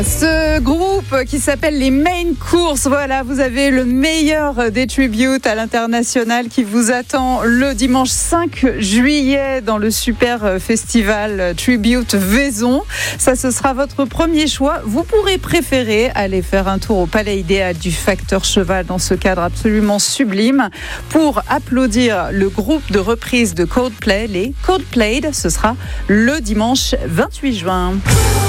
Ce groupe qui s'appelle les Main Courses, voilà, vous avez le meilleur des tributes à l'international qui vous attend le dimanche 5 juillet dans le super festival Tribute Vaison. Ça, ce sera votre premier choix. Vous pourrez préférer aller faire un tour au Palais Idéal du Facteur Cheval dans ce cadre absolument sublime pour applaudir le groupe de reprise de Coldplay, les Coldplayed. Ce sera le dimanche 28 juin.